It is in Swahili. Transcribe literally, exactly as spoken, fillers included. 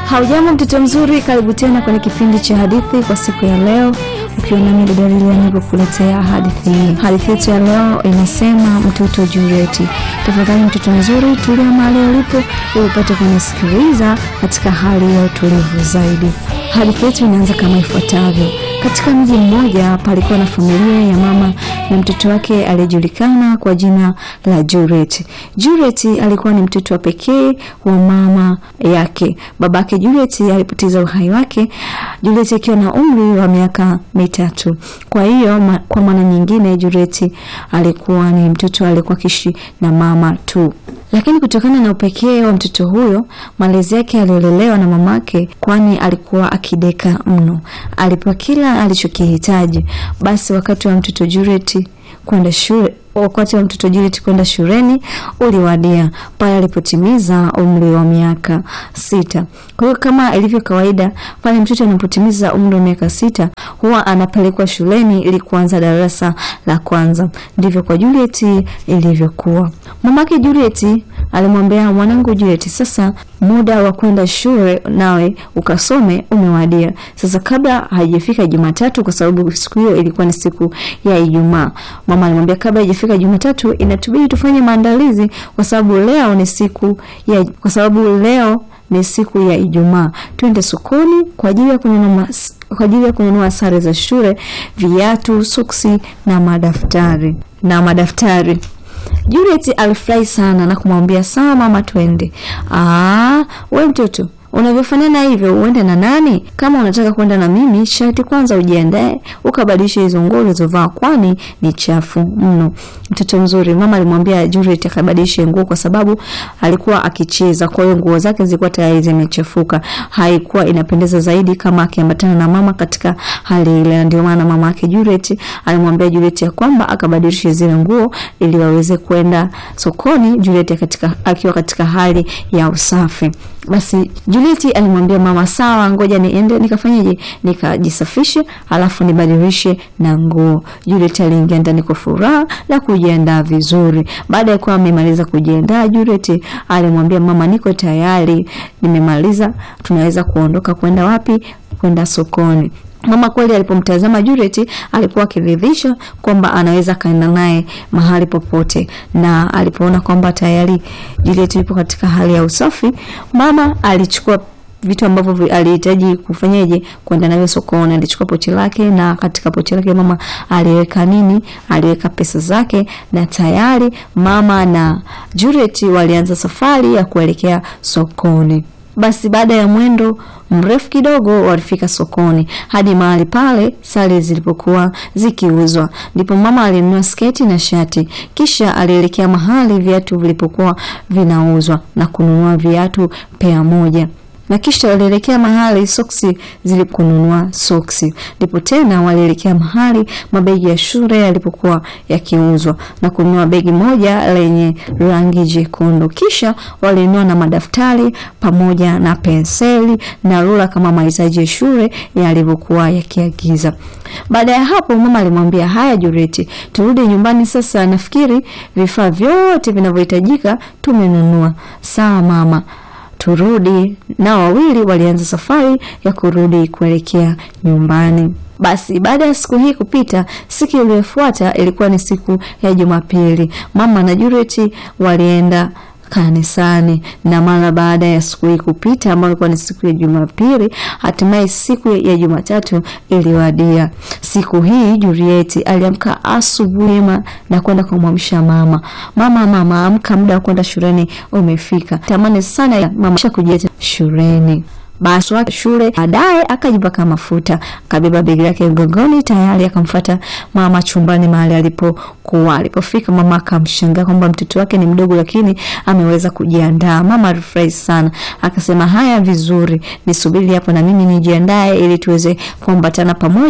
Haujambo mtoto mzuri, karibu tena kwenye kipindi cha hadithi kwa siku ya leo. Ukiwa nami dada Lilian nikukuletea hadithi hii. Hadithi yetu ya leo inasema mtoto Juliet. Tafadhali mtoto mzuri, tulia mahali ulipo ili upate kunisikiliza katika hali ya utulivu zaidi. Hadithi yetu inaanza kama ifuatavyo. Katika mji mmoja palikuwa na familia ya mama na mtoto wake aliyejulikana kwa jina la Juliet. Juliet alikuwa ni mtoto wa pekee wa mama yake. Babake Juliet alipoteza uhai wake Juliet akiwa na umri wa miaka mitatu. Kwa hiyo ma, kwa maana nyingine Juliet alikuwa ni mtoto aliyekuwa kishi na mama tu. Lakini kutokana na upekee wa mtoto huyo, malezi yake aliolelewa na mamake, kwani alikuwa akideka mno. Alipewa kila alichokihitaji. Basi wakati wa mtoto Juliet kwenda shule wakati wa mtoto Juliet kwenda shuleni uliwadia pale alipotimiza umri wa miaka sita. Kwa hiyo kama ilivyo kawaida, pale mtoto anapotimiza umri wa miaka sita huwa anapelekwa shuleni ili kuanza darasa la kwanza. Ndivyo kwa Juliet ilivyokuwa. Mamake Juliet alimwambia, mwanangu Juliet, sasa muda wa kwenda shule nawe ukasome umewadia. Sasa kabla haijafika Jumatatu, kwa sababu siku hiyo ilikuwa ni siku ya Ijumaa, mama alimwambia kabla haijafika Jumatatu inatubidi tufanye maandalizi kwa sababu leo ni siku ya kwa sababu leo ni siku ya Ijumaa. Twende sokoni kwa ajili ya kununua kwa ajili ya kununua sare za shule, viatu, soksi na madaftari na madaftari. Juliet alifurahi sana na kumwambia, sawa mama, twende. Ah, wewe mtoto, unavyofanana hivyo uende na nani? Kama unataka kwenda na mimi, sharti kwanza ujiandae ukabadilisha hizo nguo ulizovaa, kwani ni chafu mno. Mtoto mzuri, mama alimwambia Juliet akabadilishe nguo kwa sababu alikuwa akicheza. Kwa hiyo nguo zake zilikuwa tayari zimechafuka. Haikuwa inapendeza zaidi kama akiambatana na mama katika hali ile. Ndio maana mama yake Juliet alimwambia Juliet ya kwamba akabadilishe zile nguo ili waweze kwenda sokoni, Juliet katika akiwa katika hali ya usafi. Basi Juliet alimwambia mama, sawa, ngoja niende nikafanyeje nikajisafishe alafu nibadilishe na nguo. Juliet aliingia ndani kwa furaha na kujiandaa vizuri. Baada ya kuwa amemaliza kujiandaa, Juliet alimwambia mama, niko tayari, nimemaliza, tunaweza kuondoka. Kwenda wapi? Kwenda sokoni. Mama kweli alipomtazama Juliet alikuwa akiridhisha kwamba anaweza kaenda naye mahali popote, na alipoona kwamba tayari Juliet yupo katika hali ya usafi, mama alichukua vitu ambavyo alihitaji kufanyaje kwenda nayo sokoni. Alichukua pochi lake, na katika pochi lake mama aliweka nini? Aliweka pesa zake, na tayari mama na Juliet walianza safari ya kuelekea sokoni. Basi baada ya mwendo mrefu kidogo walifika sokoni hadi mahali pale sare zilipokuwa zikiuzwa. Ndipo mama alinunua sketi na shati, kisha alielekea mahali viatu vilipokuwa vinauzwa na kununua viatu pea moja. Na kisha walielekea mahali soksi zilikununua soksi. Ndipo tena walielekea mahali mabegi ya shule yalipokuwa yakiuzwa na kununua begi moja lenye rangi jekundu. Kisha walinunua na madaftari pamoja na penseli na rula kama mahitaji ya shule yalivyokuwa yakiagiza. Baada ya hapo mama alimwambia, haya Juliet, turudi nyumbani sasa, nafikiri vifaa vyote vinavyohitajika tumenunua. Sawa mama, turudi. Na wawili walianza safari ya kurudi kuelekea nyumbani. Basi baada ya siku hii kupita, siku iliyofuata ilikuwa ni siku ya Jumapili. Mama na Juliet walienda kanisani, na mara baada ya siku hii kupita ambayo ilikuwa ni siku ya Jumapili, hatimaye siku ya Jumatatu iliwadia. Siku hii Juliet aliamka asubuhi na kwenda kumwamsha mama. Mama, mama, amka, muda wa kwenda shuleni umefika. Tamani sana mama kujeta shuleni. Basi wa shule baadaye akajipaka mafuta, akabeba begi lake mgongoni, tayari akamfuata mama chumbani mahali alipokuwa. Alipofika mama akamshangaa kwamba mtoto wake ni mdogo lakini ameweza kujiandaa. Mama alifurahi sana, akasema, haya vizuri, nisubiri hapo na mimi nijiandae ili tuweze kuambatana pamoja